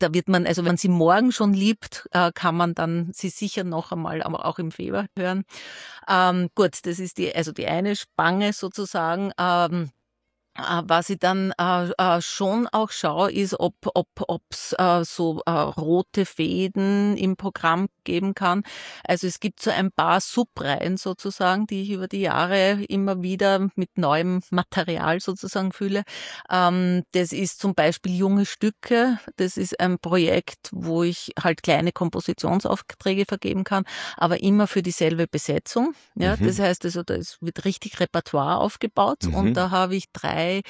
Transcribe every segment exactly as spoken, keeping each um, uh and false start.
da wird man, also wenn man sie morgen schon liebt, äh, kann man dann sie sicher noch einmal, aber auch im Februar hören. Ähm, gut, das ist die, also die eine Spange sozusagen. Ähm, Äh, Was ich dann äh, äh, schon auch schaue, ist, ob ob ob's äh, so äh, rote Fäden im Programm geben kann. Also es gibt so ein paar Subreihen sozusagen, die ich über die Jahre immer wieder mit neuem Material sozusagen fülle. Ähm, das ist zum Beispiel Junge Stücke. Das ist ein Projekt, wo ich halt kleine Kompositionsaufträge vergeben kann, aber immer für dieselbe Besetzung. Ja, Mhm. das heißt also, da ist, wird richtig Repertoire aufgebaut Mhm. und da habe ich drei äh,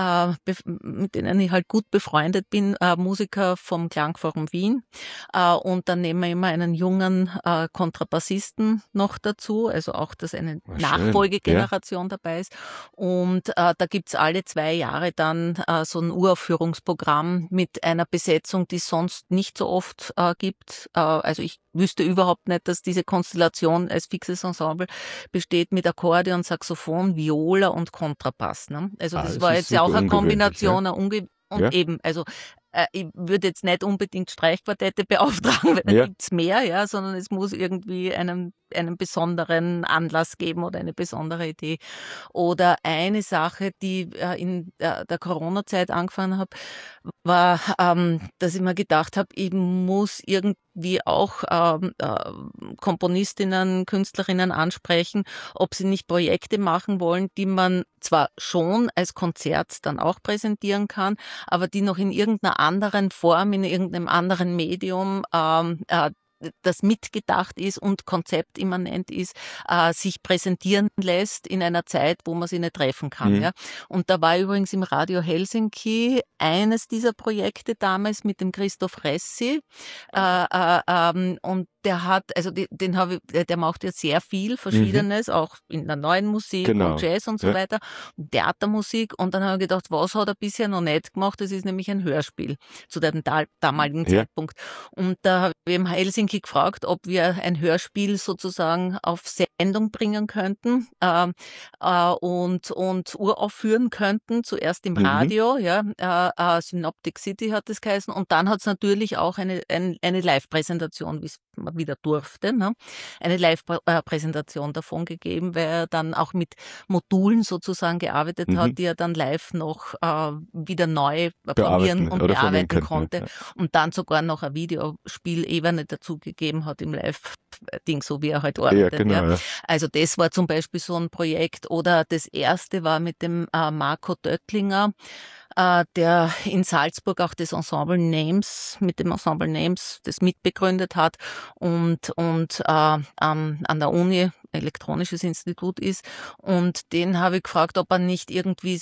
mit denen ich halt gut befreundet bin, äh, Musiker vom Klangforum Wien. Äh, und dann nehmen wir immer einen jungen äh, Kontrabassisten noch dazu, also auch, dass eine Ah, schön. Nachfolgegeneration ja. dabei ist. Und äh, da gibt's alle zwei Jahre dann äh, so ein Uraufführungsprogramm mit einer Besetzung, die es sonst nicht so oft äh, gibt. Äh, also ich wüsste überhaupt nicht, dass diese Konstellation als fixes Ensemble besteht mit Akkordeon, Saxophon, Viola und Kontrabass. Ne? Also Ah, das das war ist jetzt ja super auch eine ungewöhnlich, ja. Kombination, eine unge und Ja, eben, also äh, ich würde jetzt nicht unbedingt Streichquartette beauftragen, weil da ja. gibt's mehr, ja, sondern es muss irgendwie einen, einen besonderen Anlass geben oder eine besondere Idee. Oder eine Sache, die äh, in der, der Corona-Zeit angefangen habe, war, ähm, dass ich mir gedacht habe, ich muss irgendwie auch ähm, äh, Komponistinnen, Künstlerinnen ansprechen, ob sie nicht Projekte machen wollen, die man zwar schon als Konzert dann auch präsentieren kann, aber die noch in irgendeiner anderen Form, in irgendeinem anderen Medium ähm, äh, das mitgedacht ist und konzeptimmanent ist, äh, sich präsentieren lässt in einer Zeit, wo man sie nicht treffen kann. Mhm. Ja. Und da war übrigens im Radio Helsinki eines dieser Projekte damals mit dem Christoph Ressi. Äh, äh, ähm, und der hat, also die, den habe ich, der, der macht ja sehr viel Mhm. Verschiedenes, auch in der neuen Musik und Genau. Jazz und so Ja. weiter, und Theatermusik. Und dann habe ich gedacht, was hat er bisher noch nicht gemacht? Das ist nämlich ein Hörspiel zu dem da, damaligen Ja. Zeitpunkt. Und da habe ich in Helsinki gefragt, ob wir ein Hörspiel sozusagen auf Sendung bringen könnten äh, äh, und, und uraufführen könnten, zuerst im Mhm. Radio, ja, äh, äh, Synoptic City hat es geheißen, und dann hat es natürlich auch eine, ein, eine Live-Präsentation, wie es man wieder durfte, ne? Eine Live-Präsentation davon gegeben, weil er dann auch mit Modulen sozusagen gearbeitet Mhm. hat, die er dann live noch äh, wieder neu formieren Bearbeiten und oder formieren bearbeiten könnten. konnte Ja. und dann sogar noch eine Videospielebene dazu gegeben hat im Live-Ding, so wie er halt Ja, arbeitet. genau. Ja. Ja. Also das war zum Beispiel so ein Projekt. Oder das erste war mit dem äh, Marco Döttlinger, äh, der in Salzburg auch das Ensemble Names, mit dem Ensemble Names das mitbegründet hat und, und äh, ähm, an der Uni elektronisches Institut ist. Und den habe ich gefragt, ob er nicht irgendwie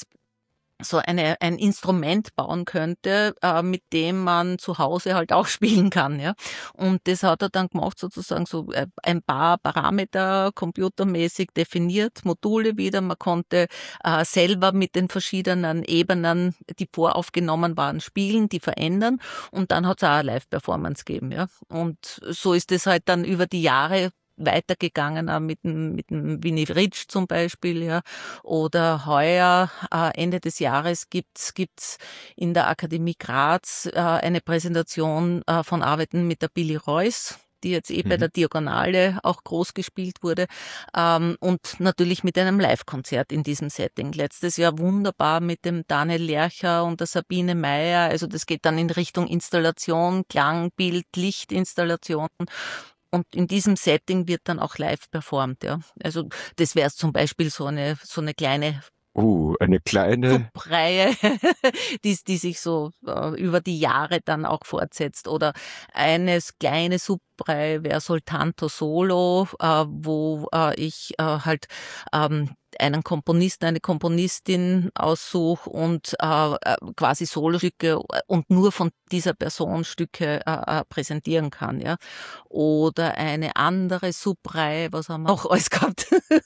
so eine, ein Instrument bauen könnte, äh, mit dem man zu Hause halt auch spielen kann, ja. Und das hat er dann gemacht, sozusagen so äh, ein paar Parameter computermäßig definiert, Module wieder. Man konnte äh, selber mit den verschiedenen Ebenen, die voraufgenommen waren, spielen, die verändern. Und dann hat es auch eine Live-Performance gegeben, ja. Und so ist es halt dann über die Jahre weitergegangen, auch mit dem, mit dem Winnie Ritsch zum Beispiel, ja. Oder heuer, äh, Ende des Jahres gibt's, gibt's in der Akademie Graz, äh, eine Präsentation äh, von Arbeiten mit der Billy Reuss, die jetzt eh Mhm. bei der Diagonale auch groß gespielt wurde, ähm, und natürlich mit einem Live-Konzert in diesem Setting. Letztes Jahr wunderbar mit dem Daniel Lercher und der Sabine Meyer, also das geht dann in Richtung Installation, Klang, Bild, Lichtinstallation. Und in diesem Setting wird dann auch live performt, ja. Also das wäre zum Beispiel so eine so eine kleine Uh, eine kleine. Subreihe, die, die sich so äh, über die Jahre dann auch fortsetzt. Oder eine kleine Subreihe wäre Soltanto Solo, äh, wo äh, ich äh, halt ähm, einen Komponisten, eine Komponistin aussuche und äh, quasi Solostücke und nur von dieser Person Stücke äh, präsentieren kann, ja. Oder eine andere Subreihe, was haben wir noch alles gehabt?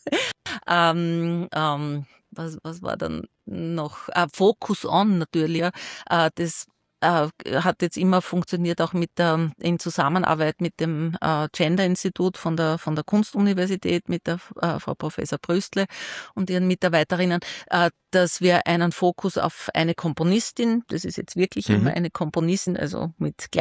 ähm, ähm, was, was war dann noch? Ah, Focus On natürlich, ja. Äh, das äh, hat jetzt immer funktioniert, auch mit der, in Zusammenarbeit mit dem äh, Gender-Institut von der, von der Kunstuniversität, mit der äh, Frau Professor Bröstle und ihren Mitarbeiterinnen, äh, dass wir einen Fokus auf eine Komponistin, das ist jetzt wirklich Mhm. immer eine Komponistin, also mit